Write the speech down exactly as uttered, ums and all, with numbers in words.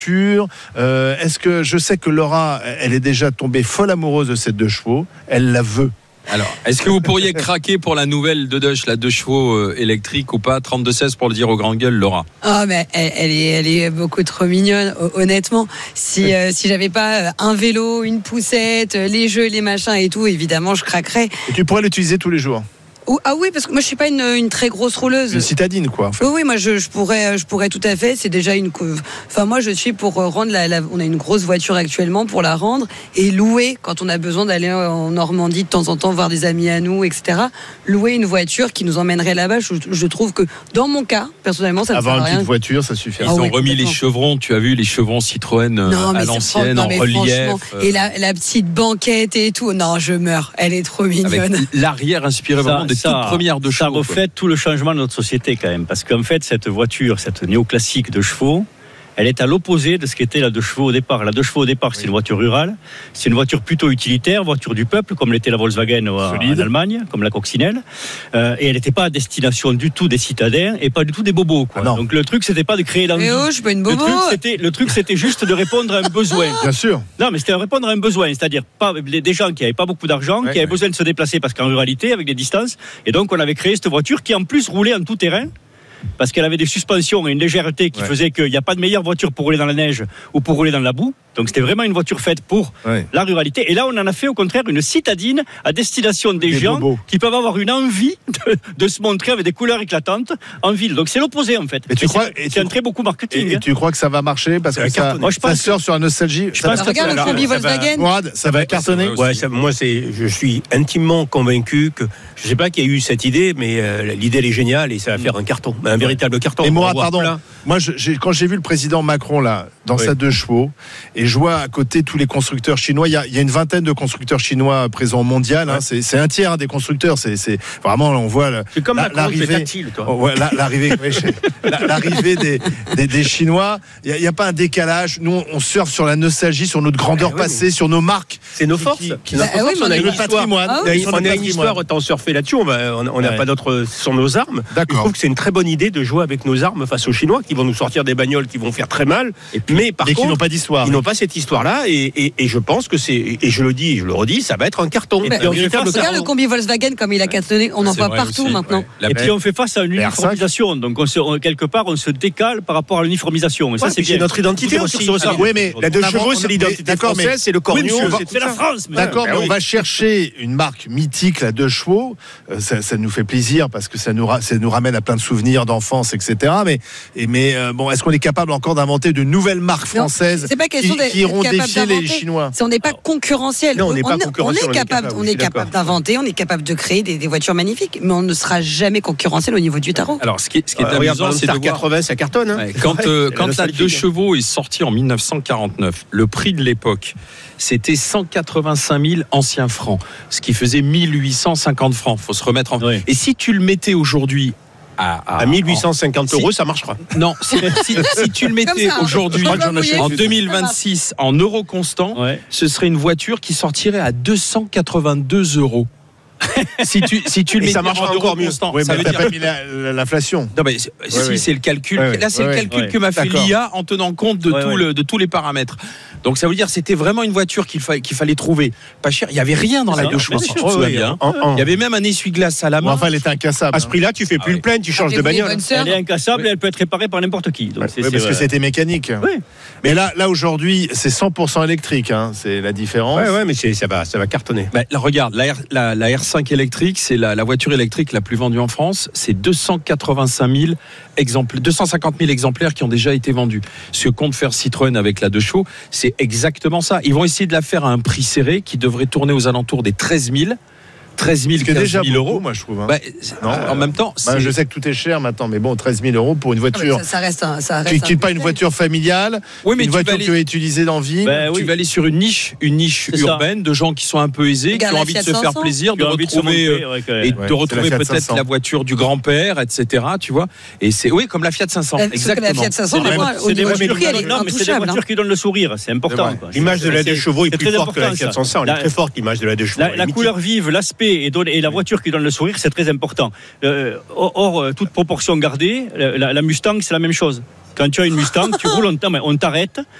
Euh, est-ce que je sais que Laura, elle est déjà tombée folle amoureuse de cette deux chevaux, elle la veut. Alors, est-ce que vous pourriez craquer pour la nouvelle de Dodge, la deux chevaux euh, électrique ou pas, trente-deux seize pour le dire au grand gueule, Laura? Oh, mais elle, elle, est, elle est beaucoup trop mignonne, honnêtement. Si, euh, si j'avais pas un vélo, une poussette, les jeux, les machins et tout, évidemment, je craquerais. Et tu pourrais l'utiliser tous les jours? Ah oui, parce que moi je suis pas une, une très grosse rouleuse. Une citadine, quoi. En fait. Oui, oui, moi je, je pourrais, je pourrais tout à fait. C'est déjà une. Enfin, moi je suis pour rendre la, la. On a une grosse voiture actuellement pour la rendre et louer quand on a besoin d'aller en Normandie de temps en temps voir des amis à nous, et cetera. Louer une voiture qui nous emmènerait là-bas. Je, je trouve que dans mon cas, personnellement, ça ne sert à rien. Avoir une petite voiture, ça suffit. Ils ah ont oui, remis les chevrons. Tu as vu les chevrons Citroën non, à l'ancienne en relief. Et la, la petite banquette et tout. Non, je meurs. Elle est trop mignonne. Avec l'arrière inspiré vraiment des toutes premières de Ça reflète tout le changement de notre société quand même, parce qu'en fait cette voiture, cette néoclassique de chevaux, elle est à l'opposé de ce qu'était la deux chevaux au départ. La deux chevaux au départ, c'est oui. une voiture rurale, c'est une voiture plutôt utilitaire, voiture du peuple, comme l'était la Volkswagen en Allemagne, comme la Coccinelle, euh, et elle n'était pas à destination du tout des citadins et pas du tout des bobos. Quoi. Ah Donc le truc, c'était pas de créer l'envie. Mais oh, je suis pas une bobo. Le truc, c'était, le truc, c'était juste de répondre à un besoin. Bien sûr. Non, mais c'était de répondre à un besoin, c'est-à-dire pas des gens qui n'avaient pas beaucoup d'argent, ouais, qui avaient ouais. besoin de se déplacer parce qu'en ruralité, avec des distances, et donc on avait créé cette voiture qui en plus roulait en tout terrain. Parce qu'elle avait des suspensions et une légèreté qui ouais. faisait qu'il n'y a pas de meilleure voiture pour rouler dans la neige ou pour rouler dans la boue. Donc c'était vraiment une voiture faite pour ouais. la ruralité. Et là, on en a fait au contraire une citadine à destination des, des gens bobos. Qui peuvent avoir une envie de, de se montrer avec des couleurs éclatantes en ville. Donc c'est l'opposé en fait. Et tu et crois, c'est, et c'est un très beaucoup marketing. Et, et tu crois que ça va marcher parce que ça, moi, je ça sort sur la nostalgie. Je pense regarde le combi Volkswagen. Mourad, ça va cartonner. Ouais, ça, moi, c'est, je suis intimement convaincu que je ne sais pas qui a eu cette idée, mais euh, l'idée elle est géniale et ça va faire un carton, un véritable carton. Et Mourad, pardon. Plein. Moi, je, j'ai, quand j'ai vu le président Macron là dans oui. sa deux chevaux et je vois à côté tous les constructeurs chinois, il y a, il y a une vingtaine de constructeurs chinois présents au mondial. Ouais. Hein, c'est, c'est un tiers hein, des constructeurs. C'est, c'est vraiment, on voit le, c'est comme la, Macron, l'arrivée, c'est tactile, toi. Oh, ouais, la, l'arrivée, ouais, la, l'arrivée des, des, des Chinois. Il n'y a, a pas un décalage. Nous, on surfe sur la nostalgie, sur notre grandeur ouais, passée, oui. sur nos marques. C'est nos forces. Qui, qui, bah, qui, oui, on a le patrimoine. Ah, oui. On a une histoire autant surfer là-dessus. On n'a on, on ouais. pas d'autres sur nos armes. D'accord. Je trouve que c'est une très bonne idée de jouer avec nos armes face aux Chinois qui vont nous sortir des bagnoles qui vont faire très mal. Et puis, mais par contre, qui n'ont pas d'histoire. Ils n'ont pas cette histoire-là. Et, et, et je pense que c'est, et je le dis, je le redis, ça va être un carton. Bah, regarde le combi Volkswagen comme il a cartonné. On en voit partout aussi, maintenant. Ouais. Et puis on fait face à une uniformisation. Donc on se, on, quelque part, on se décale par rapport à l'uniformisation. Et ça, ouais, c'est, c'est notre identité aussi. Ah, oui, mais la deux chevaux, c'est l'identité française, c'est le cornu, c'est la France. D'accord, mais on va chercher une marque mythique, la deux chevaux. Ça, ça nous fait plaisir parce que ça nous, ça nous ramène à plein de souvenirs d'enfance, et cetera. Mais, et, mais euh, bon, est-ce qu'on est capable encore d'inventer de nouvelles marques françaises non, qui, qui iront défier les Chinois? Si on n'est pas concurrentiel, non, on n'est pas concurrentiel. On est capable, on est capable d'inventer, on est capable de créer des, des voitures magnifiques, mais on ne sera jamais concurrentiel au niveau du tarot. Alors, ce qui est, ce qui est euh, amusant, regarde, c'est de voir quatre-vingts, ça cartonne. Hein. Ouais, quand euh, quand la deux chevaux est sortie en dix-neuf cent quarante-neuf, le prix de l'époque, c'était cent quatre-vingt-cinq mille anciens francs, ce qui faisait mille huit cent cinquante francs. Faut se remettre en. Oui. Et si tu le mettais aujourd'hui à, à, à mille huit cent cinquante en, euros, si, ça marchera. Non, si, si, si tu le mettais ça, aujourd'hui en deux mille vingt-six en euros constants, ouais. ce serait une voiture qui sortirait à deux cent quatre-vingt-deux euros. si tu si tu le mets ça marchera encore mieux. Constant, oui, ça veut dire pas mis la, l'inflation. Non mais si ouais, oui. c'est le calcul. Ouais, Là c'est ouais, le calcul ouais. que m'a fait l'I A en tenant compte de ouais, tout ouais. le de tous les paramètres. Donc ça veut dire c'était vraiment une voiture qu'il fallait qu'il fallait trouver pas cher. Il y avait rien dans la deux chevaux. Il y avait même un essuie-glace à la main. Enfin, elle était incassable. À ce prix-là, tu fais plus le plein, tu changes de bagnole. Elle est incassable et elle peut être réparée par n'importe qui. Donc c'est parce que c'était mécanique. Mais là là aujourd'hui, c'est cent pour cent électrique. C'est la différence. Ouais ouais, mais ça va ça va cartonner. Regarde la la R cinq électrique. C'est la, la voiture électrique la plus vendue en France. C'est deux cent quatre-vingt-cinq mille exemplaires, deux cent cinquante mille exemplaires qui ont déjà été vendus. Ce que compte faire Citroën avec la deux chevaux, c'est exactement ça. Ils vont essayer de la faire à un prix serré qui devrait tourner aux alentours des treize mille. treize mille, quinze mille euros, moi je trouve. Hein. Bah, non, en même temps, bah, je sais que tout est cher maintenant, mais bon, treize mille euros pour une voiture. Ça, ça reste, un, ça reste qui n'est pas une voiture familiale, oui, mais une voiture aller... qui est utilisée dans ville. Bah, oui. Tu vas aller sur une niche, une niche c'est urbaine ça. De gens qui sont un peu aisés, Regarde, qui ont envie de se faire plaisir, de retrouver de monter, euh, et ouais, de retrouver peut-être cinq cents. La voiture du grand-père, et cetera. Tu vois. Et c'est oui, comme la Fiat cinq cents. La, exactement. La Fiat cinq cents, c'est des voitures qui donnent le sourire. C'est important. L'image de la deux chevaux est plus forte que la Fiat cinq cents. Elle est très forte, l'image de la deux chevaux. La couleur vive, l'aspect et la voiture qui donne le sourire, c'est très important. Euh, or, or, toute proportion gardée, la, la Mustang, c'est la même chose. Quand tu as une Mustang, tu roules, on t'arrête.